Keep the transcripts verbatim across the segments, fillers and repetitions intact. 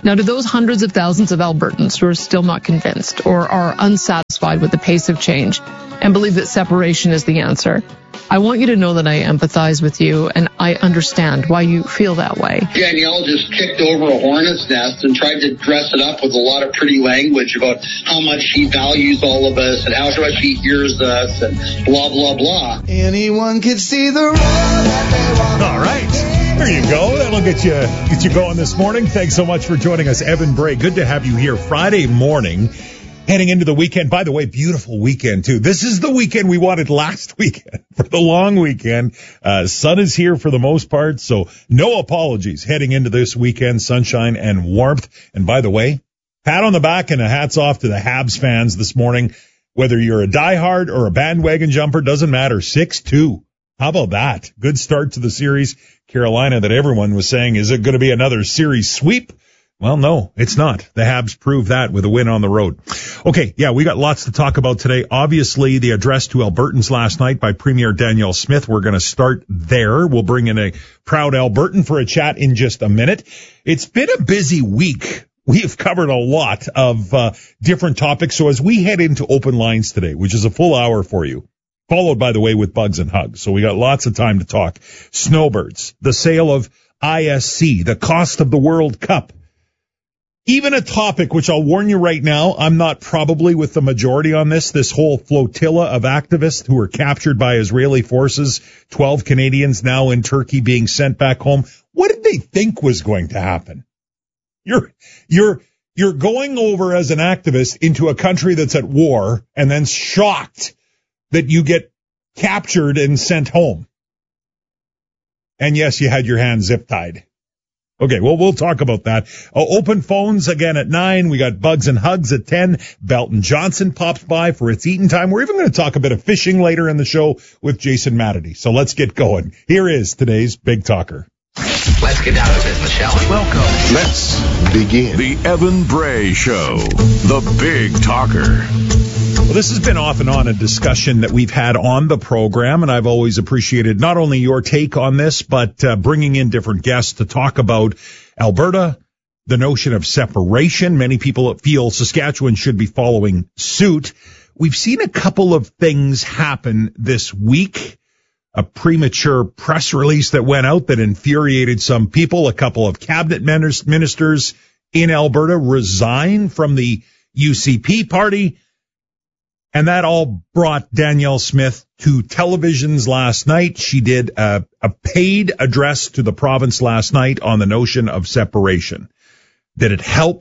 Now, to those hundreds of thousands of Albertans who are still not convinced or are unsatisfied with the pace of change and believe that separation is the answer, I want you to know that I empathize with you and I understand why you feel that way. Danielle just kicked over a hornet's nest and tried to dress it up with a lot of pretty language about how much she values all of us and how much she hears us and blah, blah, blah. Anyone can see the road that they walk. All right. There you go. That'll get you get you going this morning. Thanks so much for joining us, Evan Bray. Good to have you here Friday morning. Heading into the weekend. By the way, beautiful weekend, too. This is the weekend we wanted last weekend for the long weekend. Uh, sun is here for the most part, so no apologies heading into this weekend. Sunshine and warmth. And by the way, pat on the back and a hats off to the Habs fans this morning. Whether you're a diehard or a bandwagon jumper, doesn't matter. six two. How about that? Good start to the series. Carolina that everyone was saying, is it going to be another series sweep? Well, no, it's not. The Habs proved that with a win on the road. Okay, yeah, we got lots to talk about today. Obviously, the address to Albertans last night by Premier Danielle Smith. We're going to start there. We'll bring in a proud Albertan for a chat in just a minute. It's been a busy week. We've covered a lot of uh, different topics. So as we head into open lines today, which is a full hour for you, followed, by the way, with Bugs and Hugs. So we got lots of time to talk. Snowbirds, the sale of I S C, the cost of the World Cup. Even a topic which I'll warn you right now, I'm not probably with the majority on this, this whole flotilla of activists who were captured by Israeli forces, twelve Canadians now in Turkey being sent back home. What did they think was going to happen? You're, you're, you're going over as an activist into a country that's at war and then shocked that you get captured and sent home. And yes, you had your hands zip tied. Okay, well, we'll talk about that. Uh, open phones again at nine. We got Bugs and Hugs at ten. Belton Johnson pops by for It's Eating Time. We're even going to talk a bit of fishing later in the show with Jason Matity. So let's get going. Here is today's Big Talker. Let's get down to business, shall we? Welcome. Let's begin. The Evan Bray Show, the Big Talker. Well, this has been off and on a discussion that we've had on the program, and I've always appreciated not only your take on this, but uh, bringing in different guests to talk about Alberta, the notion of separation. Many people feel Saskatchewan should be following suit. We've seen a couple of things happen this week. A premature press release that went out that infuriated some people. A couple of cabinet ministers in Alberta resigned from the U C P party. And that all brought Danielle Smith to televisions last night. She did a, a paid address to the province last night on the notion of separation. Did it help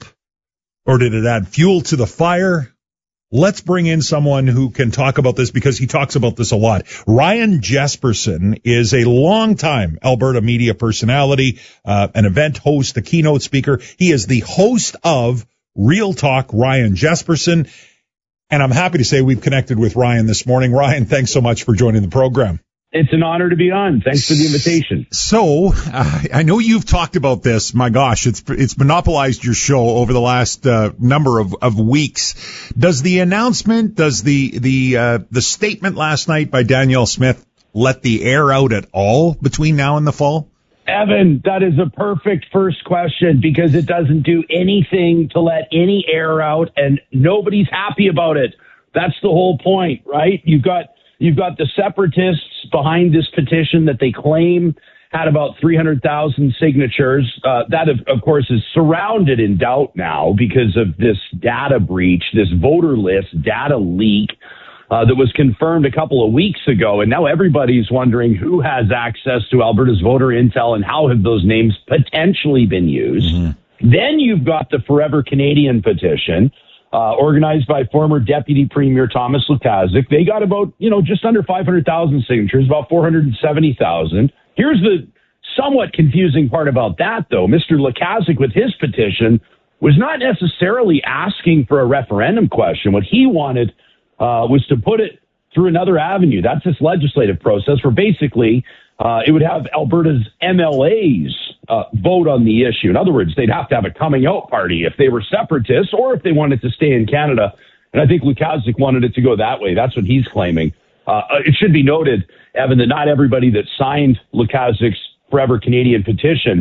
or did it add fuel to the fire? Let's bring in someone who can talk about this because he talks about this a lot. Ryan Jesperson is a longtime Alberta media personality, uh, an event host, a keynote speaker. He is the host of Real Talk, Ryan Jesperson. And I'm happy to say we've connected with Ryan this morning. Ryan, thanks so much for joining the program. It's an honor to be on. Thanks for the invitation. So, uh, I know you've talked about this. My gosh, it's it's monopolized your show over the last uh, number of, of weeks. Does the announcement, does the the uh, the statement last night by Danielle Smith let the air out at all between now and the fall? Evan, that is a perfect first question because it doesn't do anything to let any air out and nobody's happy about it. That's the whole point, right? You've got you've got the separatists behind this petition that they claim had about three hundred thousand signatures. Uh, that, of, of course, is surrounded in doubt now because of this data breach, this voter list data leak. Uh, that was confirmed a couple of weeks ago, and now everybody's wondering who has access to Alberta's voter intel and how have those names potentially been used. Mm-hmm. Then you've got the Forever Canadian petition, uh, organized by former Deputy Premier Thomas Lukaszuk. They got about, you know, just under five hundred thousand signatures, about four hundred seventy thousand. Here's the somewhat confusing part about that, though. Mister Lukaszuk, with his petition, was not necessarily asking for a referendum question. What he wanted Uh, was to put it through another avenue. That's this legislative process where basically uh, it would have Alberta's M L As uh, vote on the issue. In other words, they'd have to have a coming out party if they were separatists or if they wanted to stay in Canada. And I think Lukaszuk wanted it to go that way. That's what he's claiming. Uh, it should be noted, Evan, that not everybody that signed Lukaszuk's Forever Canadian petition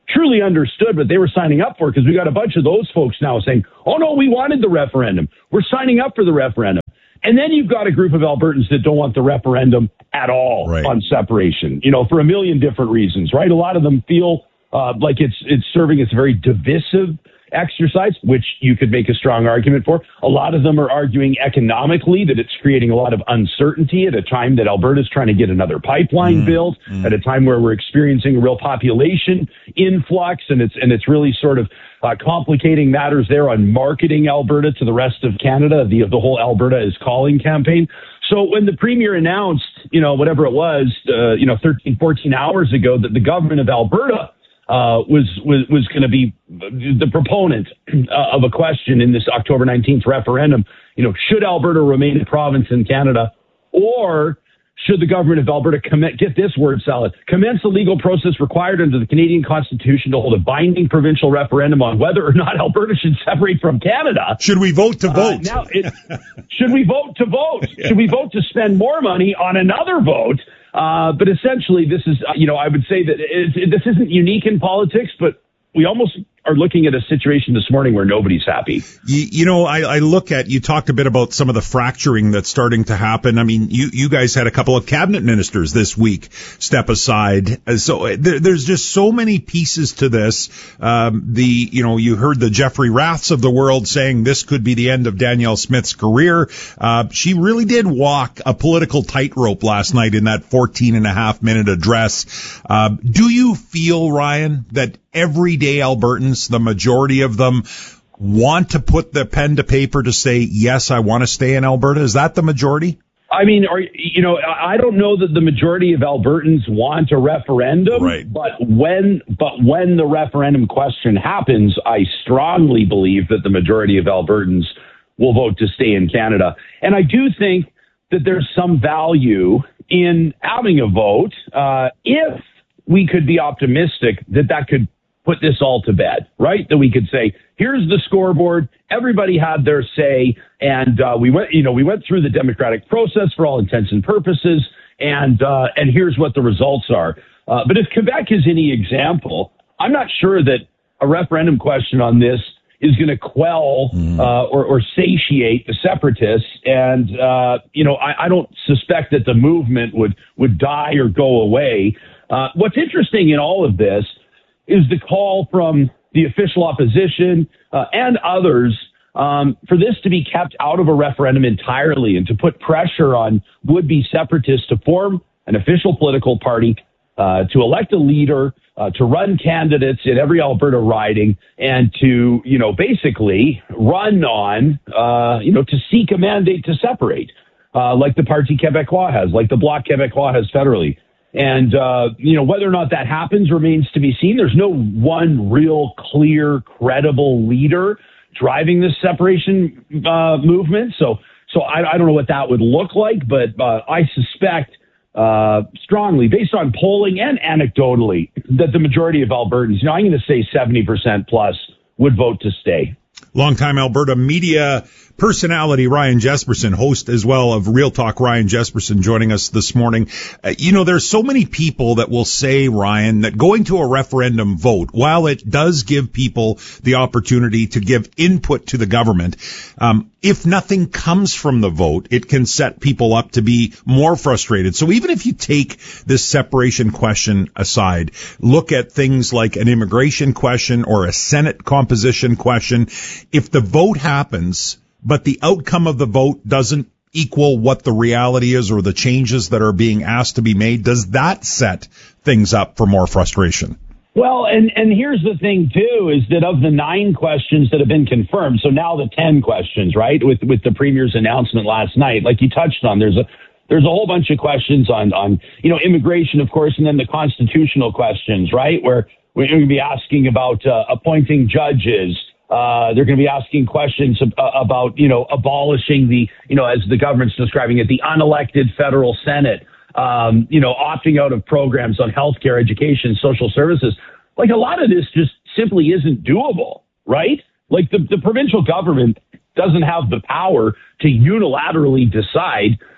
truly understood what they were signing up for, because we got a bunch of those folks now saying, oh, no, we wanted the referendum. We're signing up for the referendum. And then you've got a group of Albertans that don't want the referendum at all right. on separation, you know, for a million different reasons, right? A lot of them feel uh, like it's it's serving as a very divisive exercise, which you could make a strong argument for. A lot of them are arguing economically that it's creating a lot of uncertainty at a time that Alberta's trying to get another pipeline mm, built, mm. at a time where we're experiencing a real population influx, and it's and it's really sort of uh, complicating matters there on marketing Alberta to the rest of Canada, the the whole Alberta is Calling campaign. So when the Premier announced, you know, whatever it was, uh, you know, thirteen, fourteen hours ago, that the government of Alberta Uh, was was was going to be the proponent uh, of a question in this October nineteenth referendum. You know, should Alberta remain a province in Canada, or should the government of Alberta commit, get this word salad, commence the legal process required under the Canadian Constitution to hold a binding provincial referendum on whether or not Alberta should separate from Canada? Should we vote to vote? Uh, now, it, should we vote to vote? Yeah. Should we vote to spend more money on another vote? Uh, but essentially, this is, you know, I would say that it, it, this isn't unique in politics, but we almost are looking at a situation this morning where nobody's happy. You, you know, I, I look at, you talked a bit about some of the fracturing that's starting to happen. I mean, you, you guys had a couple of cabinet ministers this week step aside. So there, there's just so many pieces to this. Um, the, you know, you heard the Jeffrey Raths of the world saying this could be the end of Danielle Smith's career. Uh, she really did walk a political tightrope last night in that fourteen and a half minute address. Uh, do you feel, Ryan, that everyday Albertans, the majority of them, want to put the pen to paper to say, yes, I want to stay in Alberta? Is that the majority? I mean, are, you know, I don't know that the majority of Albertans want a referendum, right. but when but when the referendum question happens, I strongly believe that the majority of Albertans will vote to stay in Canada. And I do think that there's some value in having a vote uh, if we could be optimistic that that could put this all to bed, right? That we could say, here's the scoreboard. Everybody had their say. And uh, we went, you know, we went through the democratic process for all intents and purposes. And, uh, and here's what the results are. Uh, but if Quebec is any example, I'm not sure that a referendum question on this is going to quell mm. uh, or, or satiate the separatists. And, uh, you know, I, I don't suspect that the movement would, would die or go away. Uh, what's interesting in all of this is the call from the official opposition uh, and others um, for this to be kept out of a referendum entirely, and to put pressure on would-be separatists to form an official political party, uh, to elect a leader, uh, to run candidates in every Alberta riding, and to, you know, basically run on, uh, you know, to seek a mandate to separate, uh, like the Parti Québécois has, like the Bloc Québécois has federally. And, uh, you know, whether or not that happens remains to be seen. There's no one real clear, credible leader driving this separation uh, movement. So so I, I don't know what that would look like, but uh, I suspect uh, strongly, based on polling and anecdotally, that the majority of Albertans, you know, I'm going to say seventy percent plus, would vote to stay. Longtime Alberta media personality Ryan Jespersen, host as well of Real Talk Ryan Jespersen, joining us this morning. Uh, you know, there's so many people that will say, Ryan, that going to a referendum vote, while it does give people the opportunity to give input to the government, um, if nothing comes from the vote, it can set people up to be more frustrated. So even if you take this separation question aside, look at things like an immigration question or a Senate composition question. If the vote happens, but the outcome of the vote doesn't equal what the reality is or the changes that are being asked to be made, does that set things up for more frustration? Well, and, and here's the thing, too, is that of the nine questions that have been confirmed, so now the ten questions, right, with with the Premier's announcement last night, like you touched on, there's a there's a whole bunch of questions on, on you know, immigration, of course, and then the constitutional questions, right, where we're going to be asking about uh, appointing judges. Uh, they're going to be asking questions ab- about, you know, abolishing the, you know, as the government's describing it, the unelected federal Senate, um, you know, opting out of programs on healthcare, education, social services. Like, a lot of this just simply isn't doable, right? Like, the, the provincial government doesn't have the power to unilaterally decide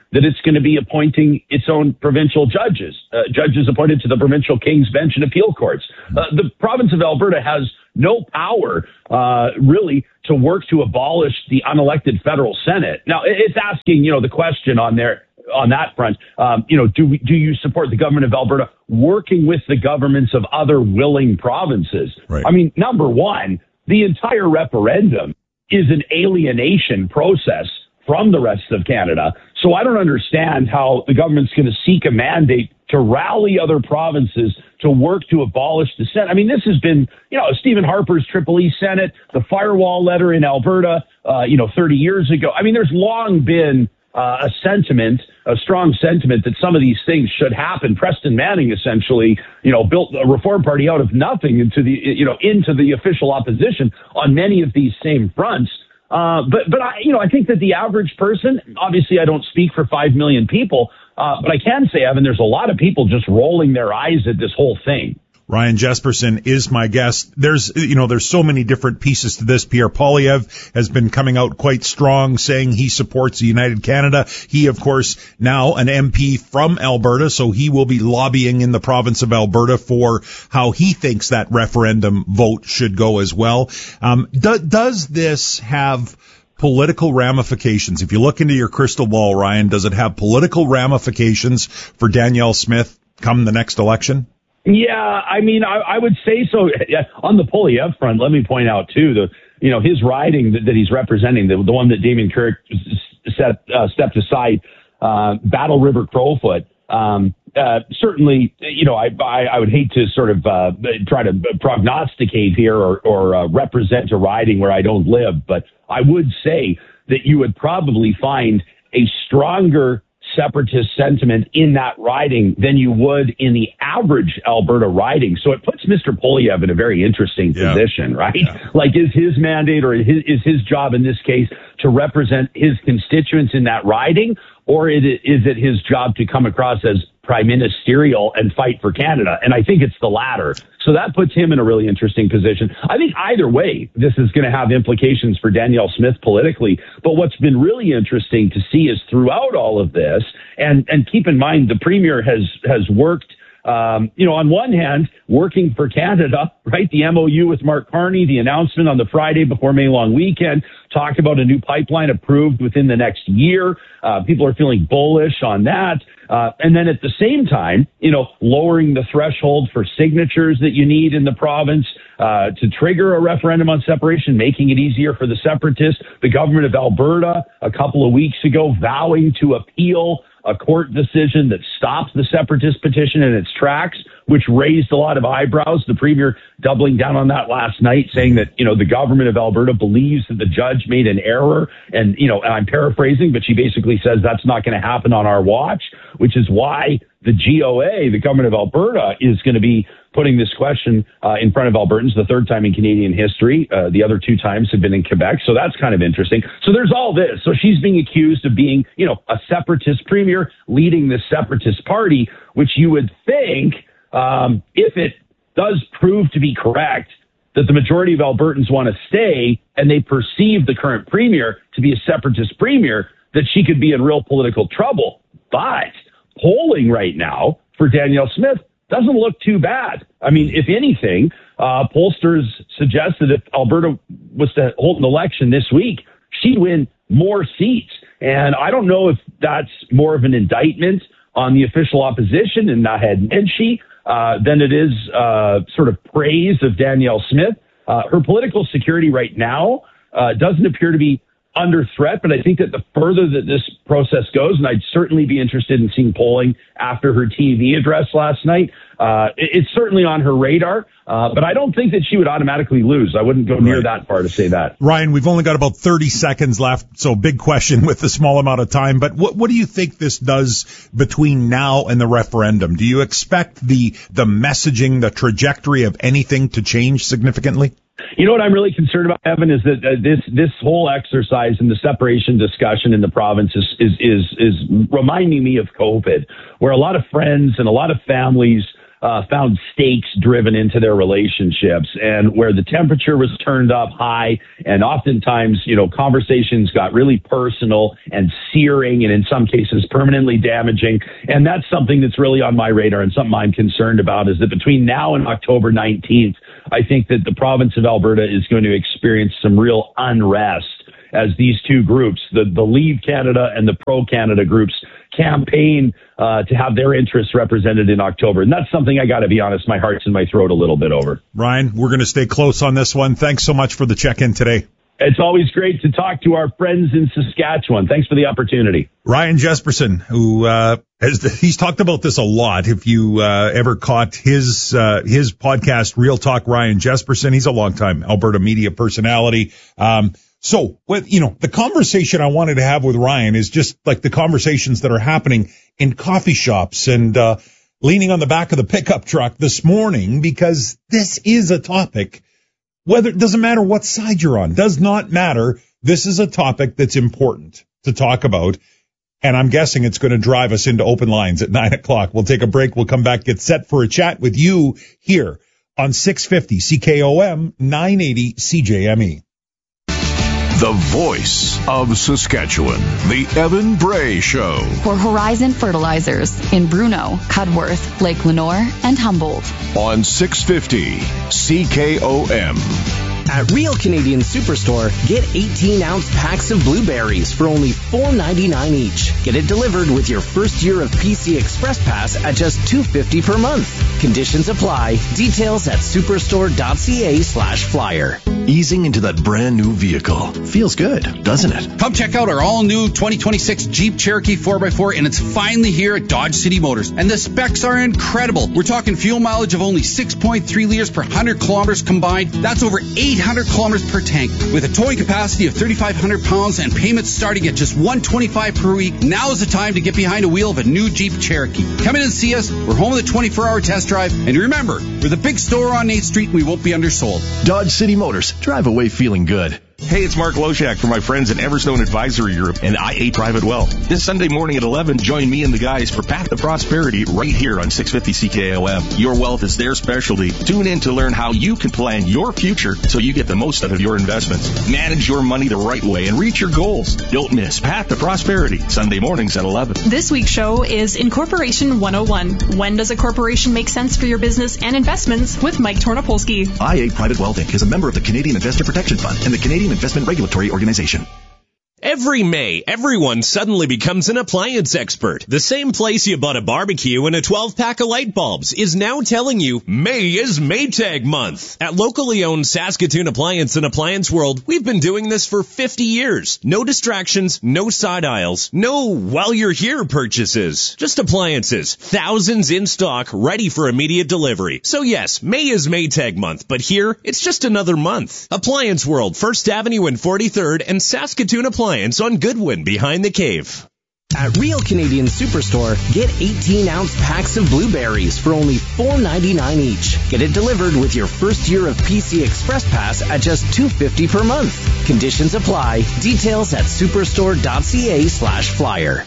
that it's going to be appointing its own provincial judges, uh, judges appointed to the provincial King's Bench and appeal courts. Uh, the province of Alberta has no power, uh, really, to work to abolish the unelected federal Senate. Now, it's asking, you know, the question on there, on that front, um, you know, do we, do you support the government of Alberta working with the governments of other willing provinces? Right. I mean, number one, the entire referendum is an alienation process from the rest of Canada. So I don't understand how the government's going to seek a mandate to rally other provinces to work to abolish the Senate. I mean, this has been, you know, Stephen Harper's Triple E Senate, the firewall letter in Alberta, uh, you know, thirty years ago. I mean, there's long been uh, a sentiment, a strong sentiment that some of these things should happen. Preston Manning essentially, you know, built a Reform Party out of nothing into the, you know, into the official opposition on many of these same fronts. Uh, but, but I, you know, I think that the average person, obviously I don't speak for five million people, uh, but I can say, Evan, there's a lot of people just rolling their eyes at this whole thing. Ryan Jesperson is my guest. There's, you know, there's so many different pieces to this. Pierre Poilievre has been coming out quite strong, saying he supports the United Canada. He, of course, now an M P from Alberta, so he will be lobbying in the province of Alberta for how he thinks that referendum vote should go as well. Um, do, does this have political ramifications? If you look into your crystal ball, Ryan, does it have political ramifications for Danielle Smith come the next election? Yeah, I mean, I, I would say so. On the Poilievre front, let me point out, too, the you know, his riding that, that he's representing, the, the one that Damien Kirk set, uh, stepped aside, uh, Battle River Crowfoot, um, uh, certainly, you know, I, I, I would hate to sort of uh, try to prognosticate here or, or uh, represent a riding where I don't live, but I would say that you would probably find a stronger separatist sentiment in that riding than you would in the average Alberta riding. So it puts Mister Poilievre in a very interesting yeah. position, right? Yeah. Like, is his mandate or his, is his job in this case to represent his constituents in that riding, or is it, is it his job to come across as prime ministerial and fight for Canada? And I think it's the latter. So that puts him in a really interesting position. I think either way, this is going to have implications for Danielle Smith politically. But what's been really interesting to see is throughout all of this, and, and keep in mind, the Premier has, has worked, um, you know, on one hand, working for Canada, right? The M O U with Mark Carney, the announcement on the Friday before May long weekend, talk about a new pipeline approved within the next year. Uh, people are feeling bullish on that. Uh, and then at the same time, you know, lowering the threshold for signatures that you need in the province uh, to trigger a referendum on separation, making it easier for the separatists. The government of Alberta a couple of weeks ago vowing to appeal a court decision that stops the separatist petition in its tracks, which raised a lot of eyebrows. The Premier doubling down on that last night, saying that, you know, the government of Alberta believes that the judge made an error. And, you know, and I'm paraphrasing, but she basically says that's not going to happen on our watch, which is why the G O A, the government of Alberta, is going to be putting this question uh, in front of Albertans, the third time in Canadian history. Uh, the other two times have been in Quebec. So that's kind of interesting. So there's all this. So she's being accused of being, you know, a separatist premier leading the separatist party, which you would think, um, if it does prove to be correct, that the majority of Albertans want to stay and they perceive the current premier to be a separatist premier, that she could be in real political trouble. But polling right now for Danielle Smith doesn't look too bad. I mean, if anything, uh, pollsters suggest that if Alberta was to hold an election this week, she'd win more seats. And I don't know if that's more of an indictment on the official opposition and Naheed Nenshi uh, than it is uh, sort of praise of Danielle Smith. Uh, her political security right now uh, doesn't appear to be under threat, but I think that the further that this process goes, and I'd certainly be interested in seeing polling after her T V address last night, uh, it, it's certainly on her radar, uh, but I don't think that she would automatically lose. I wouldn't go near right. that far to say that. Ryan, we've only got about thirty seconds left, so big question with a small amount of time, but what, what do you think this does between now and the referendum? Do you expect the, the messaging, the trajectory of anything to change significantly? You know what I'm really concerned about, Evan, is that uh, this this whole exercise in the separation discussion in the province is, is is is reminding me of COVID, where a lot of friends and a lot of families uh, found stakes driven into their relationships, and where the temperature was turned up high, and oftentimes, you know, conversations got really personal and searing, and in some cases permanently damaging. And that's something that's really on my radar, and something I'm concerned about, is that between now and October nineteenth, I think that the province of Alberta is going to experience some real unrest as these two groups, the, the Leave Canada and the Pro Canada groups, campaign uh, to have their interests represented in October. And that's something I got to be honest, my heart's in my throat a little bit over. Ryan, we're going to stay close on this one. Thanks so much for the check-in today. It's always great to talk to our friends in Saskatchewan. Thanks for the opportunity. Ryan Jesperson, who uh, has he's talked about this a lot. If you uh, ever caught his uh, his podcast, Real Talk Ryan Jesperson, he's a longtime Alberta media personality. Um, so, with, you know, the conversation I wanted to have with Ryan is just like the conversations that are happening in coffee shops and uh, leaning on the back of the pickup truck this morning, because this is a topic. Whether it doesn't matter what side you're on, does not matter. This is a topic that's important to talk about. And I'm guessing it's going to drive us into open lines at nine o'clock. We'll take a break. We'll come back, get set for a chat with you here on six fifty C K O M, nine eighty C J M E. The voice of Saskatchewan, the Evan Bray Show. For Horizon Fertilizers in Bruno, Cudworth, Lake Lenore, and Humboldt. On six fifty C K O M. At Real Canadian Superstore, get eighteen ounce packs of blueberries for only four ninety-nine each. Get it delivered with your first year of P C Express Pass at just two fifty per month. Conditions apply. Details at superstore.ca slash flyer. Easing into that brand new vehicle. Feels good, doesn't it? Come check out our all-new twenty twenty-six Jeep Cherokee four by four, and it's finally here at Dodge City Motors. And the specs are incredible. We're talking fuel mileage of only six point three liters per one hundred kilometers combined. That's over eight hundred kilometers per tank. With a towing capacity of thirty-five hundred pounds and payments starting at just one hundred twenty-five dollars per week, now is the time to get behind a wheel of a new Jeep Cherokee. Come in and see us. We're home with a twenty-four hour test drive. And remember, we're the big store on eighth street, and we won't be undersold. Dodge City Motors. Drive away feeling good. Hey, it's Mark Loshak from my friends at Everstone Advisory Group and I A Private Wealth. This Sunday morning at eleven, join me and the guys for Path to Prosperity right here on six fifty C K O M. Your wealth is their specialty. Tune in to learn how you can plan your future so you get the most out of your investments. Manage your money the right way and reach your goals. Don't miss Path to Prosperity, Sunday mornings at eleven. This week's show is Incorporation one oh one. When does a corporation make sense for your business and investments? With Mike Tornopolsky. I A Private Wealth Incorporated is a member of the Canadian Investor Protection Fund and the Canadian Investment Regulatory Organization. Every May, everyone suddenly becomes an appliance expert. The same place you bought a barbecue and a twelve pack of light bulbs is now telling you May is Maytag month. At locally owned Saskatoon Appliance and Appliance World, we've been doing this for fifty years. No distractions, no side aisles, no while you're here purchases. Just appliances, thousands in stock, ready for immediate delivery. So yes, May is Maytag month, but here, it's just another month. Appliance World, First Avenue and forty-third, and Saskatoon Appliance on Goodwin behind the cave. At Real Canadian Superstore, get eighteen ounce packs of blueberries for only four ninety-nine each. Get it delivered with your first year of P C Express Pass at just two fifty per month. Conditions apply. Details at superstore.ca slash flyer.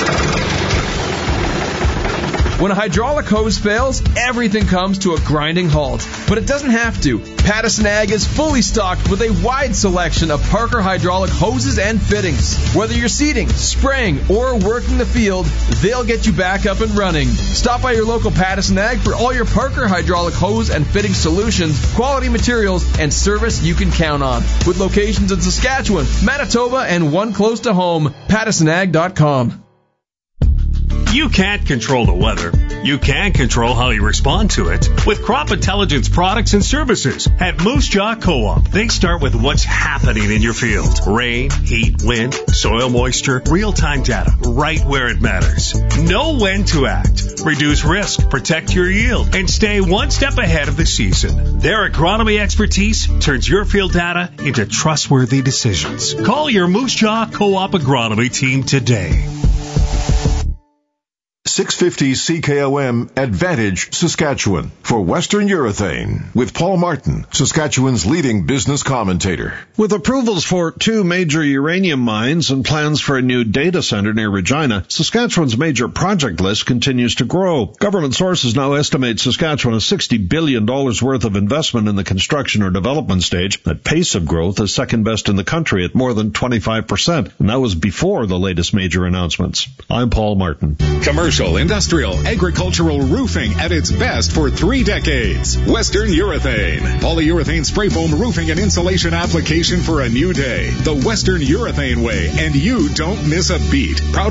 When a hydraulic hose fails, everything comes to a grinding halt. But it doesn't have to. Pattison Ag is fully stocked with a wide selection of Parker hydraulic hoses and fittings. Whether you're seeding, spraying, or working the field, they'll get you back up and running. Stop by your local Pattison Ag for all your Parker hydraulic hose and fitting solutions, quality materials, and service you can count on. With locations in Saskatchewan, Manitoba, and one close to home, pattison ag dot com. You can't control the weather. You can control how you respond to it. With crop intelligence products and services at Moose Jaw Co-op, they start with what's happening in your field. Rain, heat, wind, soil moisture, real-time data, right where it matters. Know when to act. Reduce risk, protect your yield, and stay one step ahead of the season. Their agronomy expertise turns your field data into trustworthy decisions. Call your Moose Jaw Co-op agronomy team today. six fifty C K O M Advantage, Saskatchewan, for Western Urethane, with Paul Martin, Saskatchewan's leading business commentator. With approvals for two major uranium mines and plans for a new data center near Regina, Saskatchewan's major project list continues to grow. Government sources now estimate Saskatchewan has sixty billion dollars worth of investment in the construction or development stage. That pace of growth is second best in the country at more than twenty-five percent, and that was before the latest major announcements. I'm Paul Martin. Commercial, industrial, agricultural roofing at its best for three decades. Western Urethane. Polyurethane spray foam roofing and insulation application for a new day. The Western Urethane way, and you don't miss a beat. Proud